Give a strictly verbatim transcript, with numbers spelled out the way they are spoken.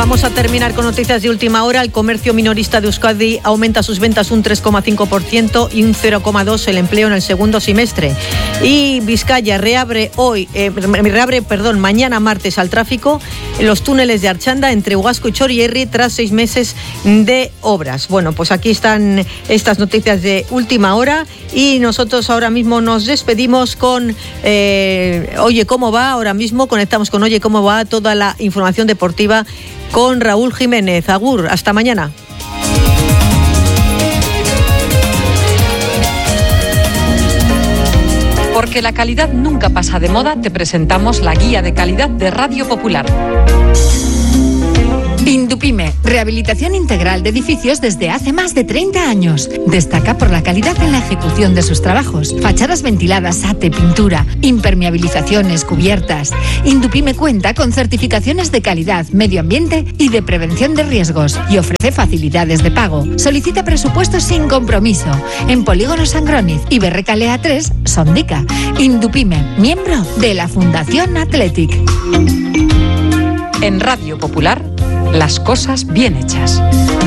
Vamos a terminar con noticias de última hora. El comercio minorista de Euskadi aumenta sus ventas un tres coma cinco por ciento y un cero coma dos por ciento el empleo en el segundo semestre. Y Vizcaya reabre hoy, eh, reabre, perdón, mañana martes al tráfico en los túneles de Archanda entre Huasco y Chorierri tras seis meses de obras. Bueno, pues aquí están estas noticias de última hora y nosotros ahora mismo nos despedimos con eh, Oye Cómo Va. Ahora mismo conectamos con Oye Cómo Va, toda la información deportiva con Raúl Jiménez. Agur, hasta mañana. Porque la calidad nunca pasa de moda, te presentamos la guía de calidad de Radio Popular. Indupime, rehabilitación integral de edificios desde hace más de treinta años. Destaca por la calidad en la ejecución de sus trabajos. Fachadas ventiladas, ate, pintura, impermeabilizaciones, cubiertas. Indupime cuenta con certificaciones de calidad, medio ambiente y de prevención de riesgos y ofrece facilidades de pago. Solicita presupuestos sin compromiso en Polígono Sangroniz y Berrecalea tres, Sondica. Indupime, miembro de la Fundación Athletic. En Radio Popular, las cosas bien hechas.